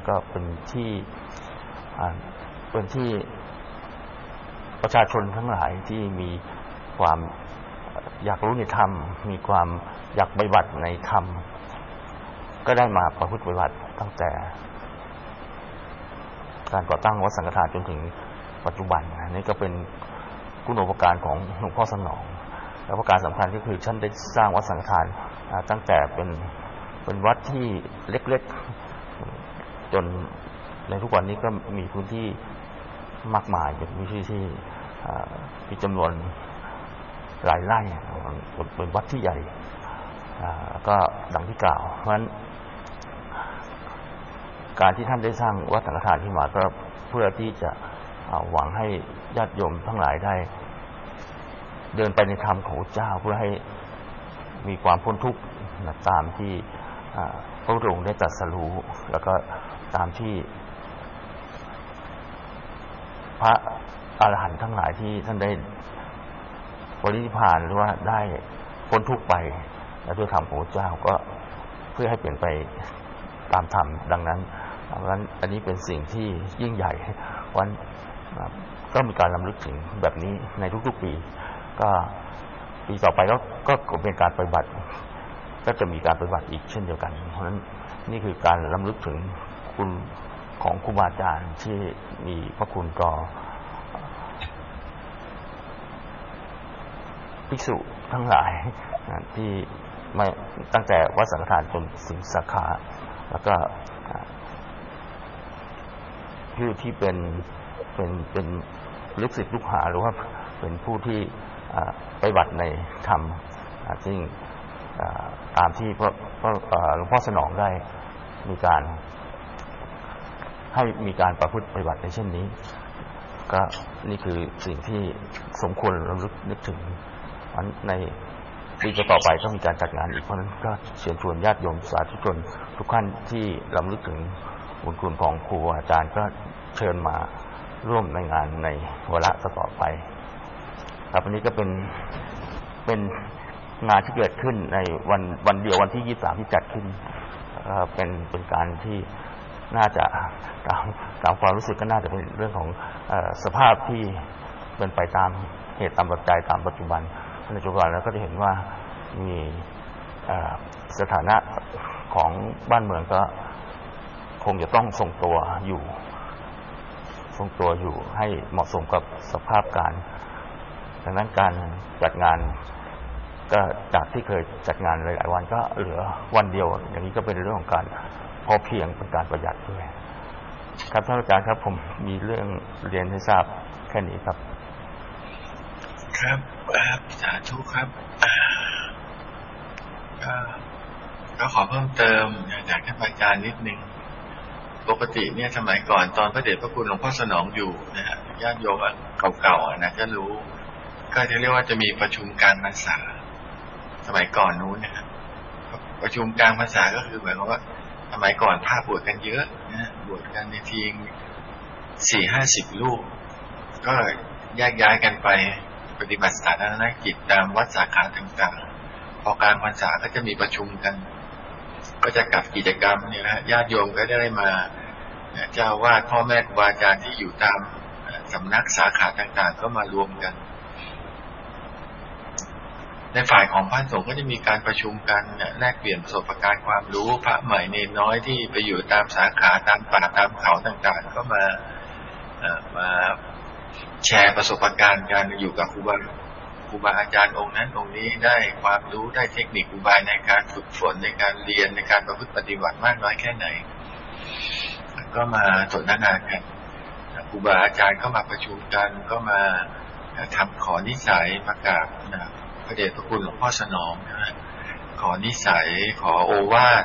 ก็เป็นที่ประชาชนทั้งหลายที่มีความอยากรู้ในธรรมมีความอยากปฏิบัติในธรรมก็ได้มาประพฤติปฏิบัติตั้งแต่การก่อตั้งวัดสังฆทานจนถึงปัจจุบันนี่ก็เป็นคุณูปการของหลวงพ่อสนองและประการสำคัญก็คือท่านได้สร้างวัดสังฆทานตั้งแต่เป็นวัดที่เล็กๆจนในทุกวันนี้ก็มีพื้นที่มากมายเป็นพื้นที่ที่มีจำนวนหลายไร่เป็นวัดที่ใหญ่ก็ดังที่กล่าวเพราะฉะนั้นการที่ท่านได้สร้างวัดสังฆทานขึ้นมาก็เพื่อที่จะหวังให้ญาติโยมทั้งหลายได้เดินไปในธรรมของพระเจ้าเพื่อให้มีความพ้นทุกข์ตามที่พระองค์ได้ตรัสรู้แล้วก็ตามที่พระอรหันต์ทั้งหลายที่ท่านได้ปรินิพพานหรือว่าได้พ้นทุกข์ไปและด้วยธรรมของพระเจ้าก็เพื่อให้เปลี่ยนไปตามธรรมดังนั้นอันนี้เป็นสิ่งที่ยิ่งใหญ่วันก็มีการรำลึกถึงแบบนี้ในทุกๆปีก็ปีต่อไปก็เป็นการปฏิบัติก็จะมีการปฏิบัติอีกเช่นเดียวกันเพราะฉะนั้นนี่คือการรำลึกถึงคุณของครูบาอาจารย์ที่มีพระคุณต่อภิกษุทั้งหลายที่มาตั้งแต่วัดสังฆทานจนถึงสาขาแล้วก็ผู้ที่เป็นลูกศิษย์ลูกหาหรือว่าเป็นผู้ที่ปฏิบัติในธรรมซึ่งตามที่หลวงพ่อสนองได้มีการให้มีการประพฤติปฏิบัติในเช่นนี้ก็นี่คือสิ่งที่สมควรระลึกนึกถึงในปีต่อไปต้องมีการจัดงานอีกเพราะฉะนั้นก็เชิญชวนญาติโยมสาธุชนทุกท่านที่รำลึกถึงบุญคุณของครูอาจารย์ก็เชิญมาร่วมในงานในวาระต่อไปครับวันนี้ก็เป็นงานที่เกิดขึ้นในวันเดียววันที่23ที่จัดขึ้นเป็นการที่น่าจะตามความรู้สึกก็น่าจะเป็นเรื่องของสภาพที่เป็นไปตามเหตุตามปัจจัยตามปัจจุบันในปัจจุบันแล้วก็จะเห็นว่ามีสถานะของบ้านเมืองก็คงจะต้องทรงตัวอยู่ให้เหมาะสมกับสภาพการดังนั้นการจัดงานก็จากที่เคยจัดงานหลายๆวันก็เหลือวันเดียวอย่างนี้ก็เป็นเรื่องของการพอเพียงเป็นการประหยัดด้วยครับท่านอาจารย์ครับผมมีเรื่องเรียนให้ทราบแค่นี้ครับครับสาธุครับก็ขอเพิ่มเติมจากท่านอาจารย์นิดนึงปกติเนี่ยสมัยก่อนตอนพระเดชพระคุณหลวงพ่อสนองอยู่นะฮะญาติโยมเก่าๆนะจะรู้ก็จะเรียกว่าจะมีประชุมกลางพรรษาสมัยก่อนนู้นนะครับประชุมกลางพรรษาก็คือหมายความว่าสมัยก่อนพระบวชกันเยอะนะบวชกันในที40-50 รูปก็แยกย้ายกันไปปฏิบัติสาธารณกิจตามวัดสาขาต่างๆพอกลางพรรษาก็จะมีประชุมกันก็จะกับกิจกรรมเนี่ยนะญาติโยมก็ได้มาเจ้าวาดพ่อแม่ครูบาอาจารย์ที่อยู่ตามสำนักสาขาต่างๆก็มารวมกันในฝ่ายของพระสงฆ์ก็จะมีการประชุมกันแลกเปลี่ยนประสบการณ์ความรู้พระใหม่เนรน้อยที่ไปอยู่ตามสาขาตามป่าตามเขาต่างๆก็มาแชร์ประสบการณ์การอยู่กับครูบาอาจารย์องค์นั้นองค์นี้ได้ความรู้ได้เทคนิคอุบายในการฝึกฝนในการเรียนในการประพฤติปฏิบัติมากน้อยแค่ไหนก็มาสนทนากันครูบาอาจารย์ก็มาประชุมกันก็มาทำขอนิสัยประกาศพระเดชพระคุณหลวงพ่อสนองนะขอนิสัยขอโอวาท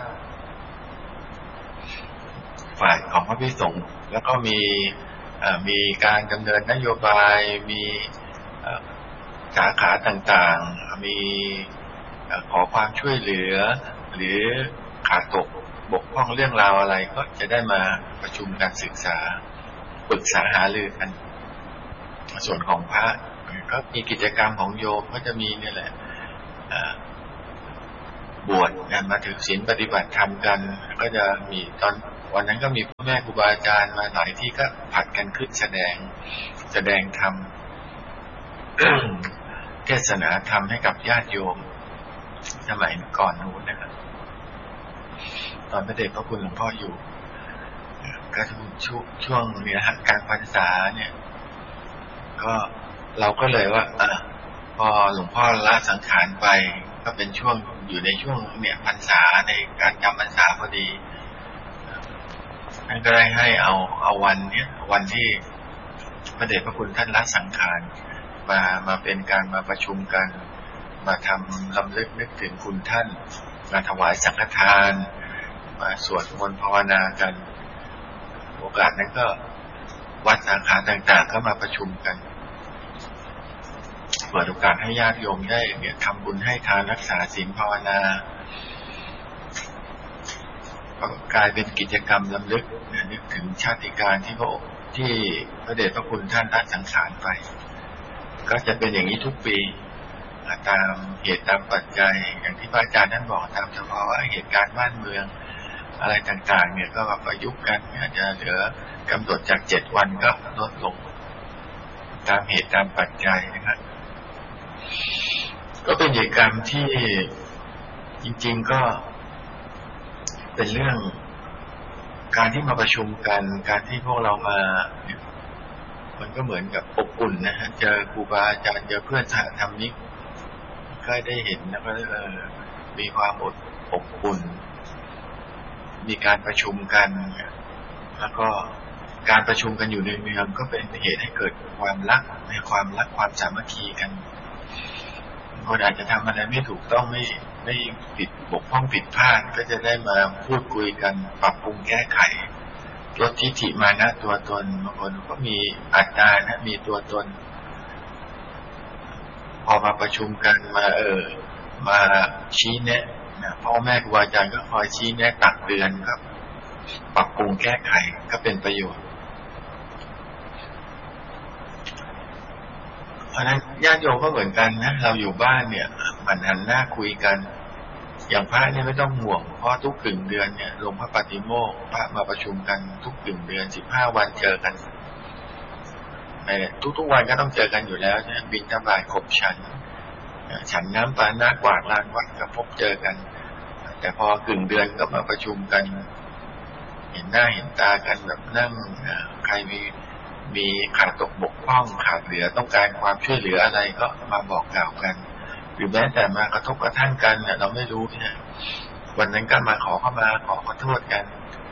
ฝ่ายของพระภิกษุสงฆ์แล้วก็มีการดำเนินนโยบายมีสาขาต่างๆมีขอความช่วยเหลือหรือขาดตกบกพร่องเรื่องราวอะไรก็จะได้มาประชุมการศึกษาปรึกษาหารือกันส่วนของพระก็มีกิจกรรมของโยมก็จะมีนี่แหละบวชกันมาถึงศีลปฏิบัติธรรมกันก็จะมีตอนวันนั้นก็มีพ่อแม่ครูบาอาจารย์มาหลายที่ก็ผัดกันขึ้นแสดงธรรม เทศนาธรรมให้กับญาติโยมสมัยก่อนนู้นนะครับตอนพระเดชพระคุณหลวงพ่ออยู่ก็ช่วงเนี่ยฮะการพรรษาเนี่ยก็เราก็เลยว่าพอหลวงพ่อละสังขารไปก็เป็นช่วงอยู่ในช่วงเนี่ยพรรษาในการจำพรรษาพอดีท่านก็ได้ให้เอาวันเนี้ยวันที่พระเดชพระคุณท่านละสังขารมาเป็นการมาประชุมกันมาทำลำลึกนึกถึงคุณท่านมาถวายสังฆทานมาสวดมนต์ภาวนากันโอกาสนั้นก็วัดสาขาต่างๆก็มาประชุมกันเปิดโอกาสให้ญาติโยมได้เนี่ยทำบุญให้ทานรักษาศีลภาวนาก็กลายเป็นกิจกรรมลำลึกนึกถึงชาติการที่พระเดชพระคุณท่านละสังขารไปก็จะเป็นอย่างนี้ทุกปีตามเหตุตามปัจจัยอย่างที่พระอาจารย์ท่านบอกตามเฉพาะเหตุการณ์บ้านเมืองอะไรต่างๆเนี่ยก็มาประยุกต์กันอาจจะเหลือกำหนดจาก7 วันก็ลดลงตามเหตุตามปัจจัยนะครับก็เป็นกิจกรรมที่จริงๆก็เป็นเรื่องการที่มาประชุมกันการที่พวกเรามามันก็เหมือนกับอบอุ่นนะฮะเจอครูบาอาจารย์เจอเพื่อนสหธรรมิกก็ได้เห็นแล้วก็มีความอบอุ่นมีการประชุมกันแล้วก็การประชุมกันอยู่เนืองๆก็เป็นเหตุให้เกิดความรักความสามัคคีกันคนอาจจะทำอะไรไม่ถูกต้องไม่ผิดบกพร่องผิดพลาดก็จะได้มาพูดคุยกันปรับปรุงแก้ไขลดทิฏฐิมานะตัวตนบางคนก็มีอัตตานะมีตัวตนพอมาประชุมกันมาชี้แนะพ่อแม่ครูอาจารย์ก็คอยชี้แนะตักเตือนครับปรับปรุงแก้ไขก็เป็นประโยชน์เพราะฉะนั้นญาติโยมก็เหมือนกันนะเราอยู่บ้านเนี่ยมันหันหน้าคุยกันอย่างพระเนี่ยไม่ต้องห่วงเพราะทุก1 เดือนเนี่ยลงพระปฏิโมกข์พระมาประชุมกันทุก1 เดือน15 วันเจอกันทุกวันก็ต้องเจอกันอยู่แล้วเนี่ยบิณฑบาตขบฉันน้ำปานะกวาดลานวัดก็พบเจอกันแต่พอ1 เดือนก็มาประชุมกันเห็นหน้าเห็นตากันแบบนั่งใครมีขาดตกบกพร่องขาดเหลือต้องการความช่วยเหลืออะไรก็มาบอกกล่าวกันหรือแม้แต่มากระทบกระทั่งกันเนี่ยเราไม่รู้เนี่ยวันนั้นก็มาขอโทษกัน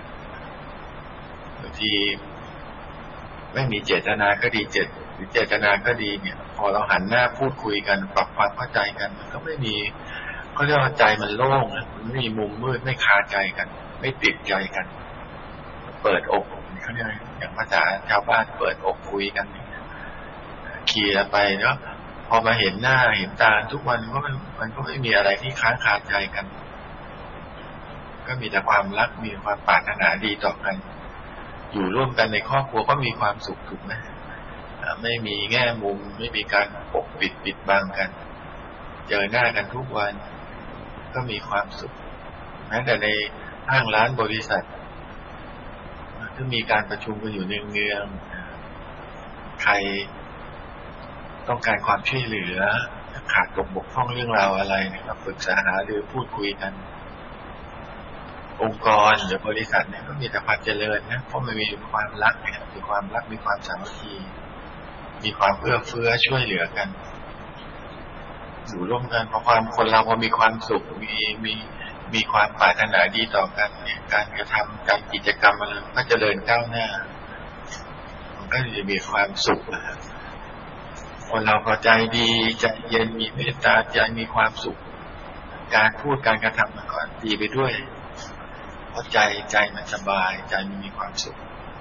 บางทีไม่มีเจตนาก็ดีหรือเจตนาก็ดีเนี่ยพอเราหันหน้าพูดคุยกันปรับความเข้าใจกันมันก็ไม่มีเขาเรียกว่าใจมันโล่งมันไม่มีมุมมืดไม่คาใจกันไม่ติดใจกันเปิดอกเขาเรียกอย่างภาษาชาวบ้านเปิดอกคุยกันเคลียร์ไปเนาะพอมาเห็นหน้าเห็นตาทุกวันมันก็ไม่มีอะไรที่ค้างคาใจกันก็มีแต่ความรักมีความปรารถนาดีต่อกันอยู่ร่วมกันในครอบครัวก็มีความสุขถูกไหมไม่มีแง่มุมไม่มีการปกปิดบังกันเจอหน้ากันทุกวันก็มีความสุขแม้แต่ในห้างร้านบริษัทก็มีการประชุมกันอยู่เนืองๆใครต้องการความช่วยเหลือขาดตกบกพร่องเรื่องราวอะไรนะครับปรึกษาหารือพูดคุยกันองค์กรหรือบริษัทเนี่ยก็มีแต่ความเจริญนะเพราะมันมีความรักเนี่ยมีความรักมีความสามัคคีมีความเอื้อเฟื้อช่วยเหลือกันอยู่ร่วมกันเพราะคนเราพอมีความสุขมีความปรารถนาดีต่อกันเนี่ยการกระทำการกิจกรรมอะไรก็เจริญก้าวหน้ามันก็จะมีความสุขนะครับคนเราพอใจดีใจเย็นมีเมตตาใจมีความสุขการพูดการกระทำมันก็ดีไปด้วยเพราะใจมันสบายใจมันมีความสุข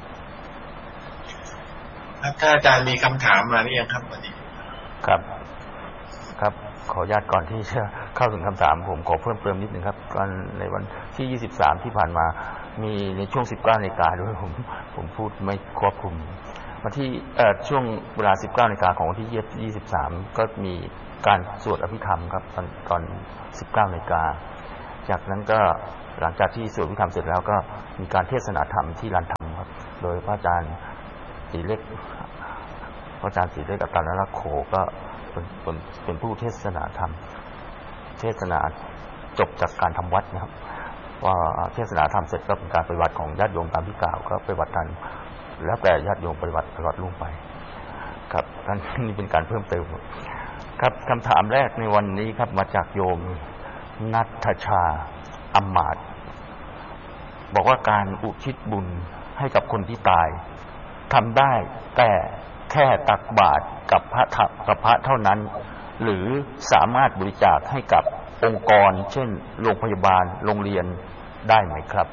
ถ้าอาจารย์มีคำถามมาหรือยังครับวันนี้ครับขออนุญาตก่อนที่จะเข้าถึงคำถามผมขอเพิ่มเติมนิดนึงครับตอนในวันที่23ที่ผ่านมามีในช่วง 19 นาฬิกาด้วยผมพูดไม่ครอบคลุมมาที่ช่วงเวลา 19 นาฬิกาของวันที่23ก็มีการสวดอภิธรรมครับตอน 19 นาฬิกาจากนั้นก็หลังจากที่สวดพิธรรมเสร็จแล้วก็มีการเทศนาธรรมที่ลานธรรมครับโดยพระอาจารย์ศรีเล็กอัตตนรักโขก็เป็นผู้เทศนาธรรมเทศนาจบจากการทำวัดนะครับว่าเทศนาธรรมเสร็จก็เป็นการปฏิบัติของญาติโยมตามที่กล่าวก็ปฏิบัติกันแล้วแต่ญาติโยมปฏิบัติลงไปครับท่านนี่เป็นการเพิ่มเติมครับคำถามแรกในวันนี้ครับมาจากโยมนัทชาอำมาตย์บอกว่าการอุทิศบุญให้กับคนที่ตายทำได้แต่แค่ตักบาตรกับพระเท่านั้นหรือสามารถบริจาคให้กับองค์กรเช่นโรงพยาบาลโรงเรียนได้ไหมครับ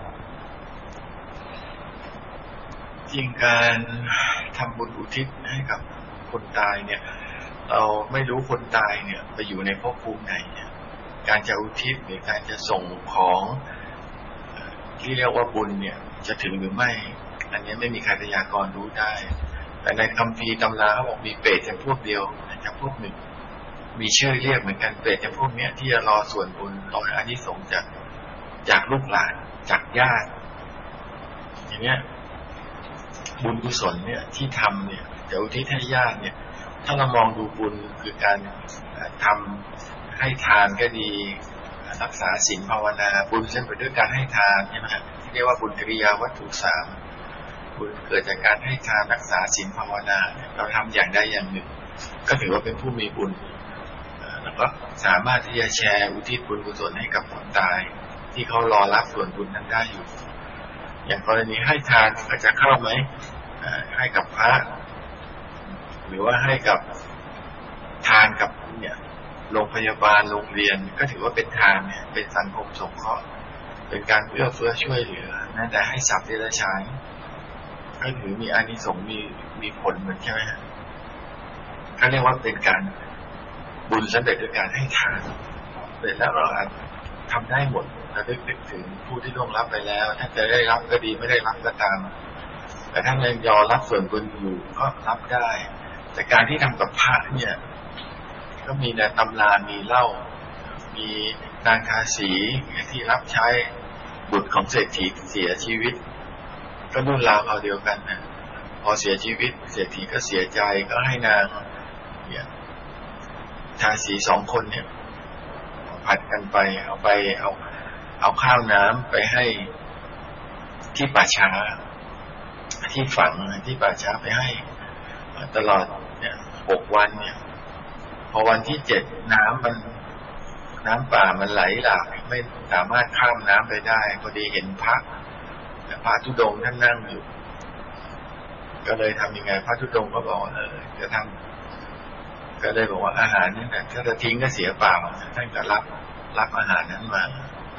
จริงการทำบุญอุทิศให้กับคนตายเนี่ยเราไม่รู้คนตายเนี่ยไปอยู่ในภพภูมิไหนเนี่ยการจะอุทิศหรือการจะส่งของที่เรียกว่าบุญเนี่ยจะถึงหรือไม่อันนี้ไม่มีใครพยากรณ์รู้ได้แต่ในคัมภีร์ตำราเขาบอกมีเปรตจำพวกเดียวจำพวกหนึ่งมีชื่อเรียกเหมือนกันเปรตจำพวกนี้ที่จะรอส่วนบุญรออานิสงส์จากลูกหลานจากญาติอย่างเนี้ยบุญกุศลเนี่ยที่ทำเนี่ยจะอุทิศให้ญาติเนี่ยถ้าเรามองดูบุญคือการทำให้ทานก็ดีรักษาศีลภาวนาบุญเช่นไปด้วยการให้ทานใช่ไหมที่เรียกว่าบุญกิริยาวัตถุสามบุญเกิดจากการให้ทานรักษาศีลภาวนาเราทำอย่างใดอย่างหนึ่งก็ถือว่าเป็นผู้มีบุญแล้วก็สามารถที่จะแชร์อุทิศบุญกุศลให้กับคนตายที่เขารอรับส่วนบุญนั้นได้อยู่อย่างกรณีให้ทานอาจจะเข้าไหมให้กับพระหรือว่าให้กับทานกับเนี่ยโรงพยาบาลโรงเรียนก็ถือว่าเป็นทานเนี่ยเป็นสังคมสงเคราะห์เป็นการเอื้อเฟื้อช่วยเหลือแม้แต่ให้สัตว์เดรัจฉานก็ถือมีอานิสงส์มีผลเหมือนใช่ไหมฮะก็เรียกว่าเป็นการบุญสำเร็จด้วยการให้ทานเสร็จแล้วเราทำได้หมดระลึกนึกถึงผู้ที่ล่วงลับไปแล้วถ้าจะได้รับก็ดีไม่ได้รับก็ตามแต่ถ้ายังยอรับส่วนบุญอยู่ก็รับได้แต่การที่ทำกับพระเนี่ยก็มีในตำรามีเล่ามีนางทาสีที่รับใช้บุตรของเศรษฐีเสียชีวิตก็รุ่นราวเอาเดียวกันนะพอเสียชีวิตเศรษฐีก็เสียใจก็ให้นางเนี่ยทาสีสองคนเนี่ยผัดกันไปเอาข้าวน้ำไปให้ที่ป่าช้าที่ฝังที่ป่าช้าไปให้ตลอดเนี่ย6 วันเนี่ยพอวันที่7น้ำป่ามันไหลหลากไม่สามารถข้ามน้ำไปได้พอดีเห็นพระธุดงค์ท่านนั่งอยู่ก็เลยทำยังไงพระธุดงค์ก็บอกจะทำก็เลยบอกว่าอาหารนี่นะถ้าจะทิ้งก็เสียเปล่าท่านก็รับอาหารนั้นมา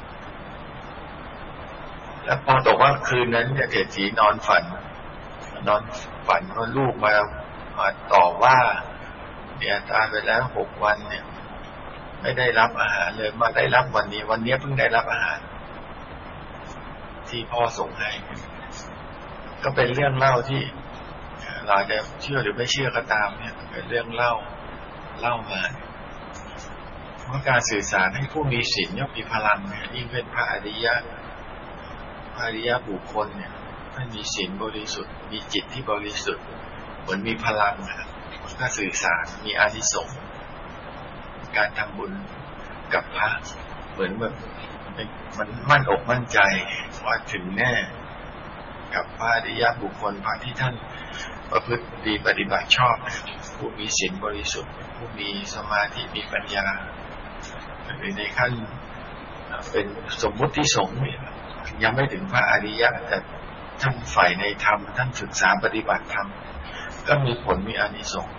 แล้วพอตกว่าคืนนั้นเนี่ยเศรษฐีนอนฝันว่าลูกมาต่อว่าเนี่ยตายไปแล้ว6 วันเนี่ยไม่ได้รับอาหารเลยมาได้รับวันนี้เพิ่งได้รับอาหารที่พ่อส่งให้ก็เป็นเรื่องเล่าที่เราจะเชื่อหรือไม่เชื่อก็ตามเนี่ยเป็นเรื่องเล่ามาว่าการสื่อสารให้ผู้มีศีลย่อมมีพลังเนี่ยยิ่งเป็นพระอริยบุคคลเนี่ยถ้ามีศีลบริสุทธิ์มีจิตที่บริสุทธิ์เหมือนมีพลังก็สื่อสารมีอานิสงส์การทำบุญกับพระเหมือนแบบมันมั่นอกมั่นใจว่าถึงแน่กับพระอริยบุคคลพระที่ท่านประพฤติดีปฏิบัติชอบผู้มีศีลบริสุทธิ์ผู้มีสมาธิมีปัญญาหรือในขั้นเป็นสมมุติสงฆ์ยังไม่ถึงพระอริยะแต่ท่านใฝ่ในธรรมท่านศึกษาปฏิบัติธรรมก็มีผลมีอานิสงส์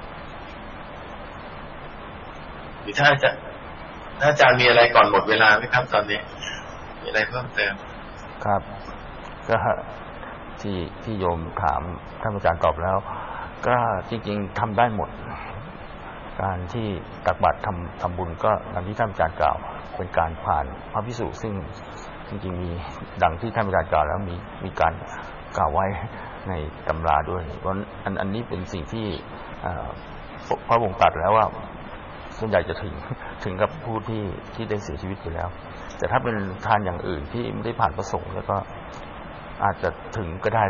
หรือถ้าอาจารย์มีอะไรก่อนหมดเวลาไหมครับตอนนี้มีอะไรเพิ่มเติมครับก็ที่โยมถามท่านอาจารย์ตอบแล้วก็จริงๆทำได้หมดการที่ตักบาตรทำบุญก็ดังที่ท่านอาจารย์กล่าวเป็นการผ่านพระภิกษุซึ่งจริงๆมีดังที่ท่านอาจารย์กล่าวแล้วมีการกล่าวไว้ในตำราด้วยเพราะอันนี้เป็นสิ่งที่พระองค์ตรัสแล้วว่าส่วนใหญ่จะถึงถึงกับผู้ที่ได้เสียชีวิตไปแล้ว แต่ถ้าเป็นทานอย่างอื่นที่ไม่ได้ผ่านประสงค์แล้วก็อาจจะถึงก็ได้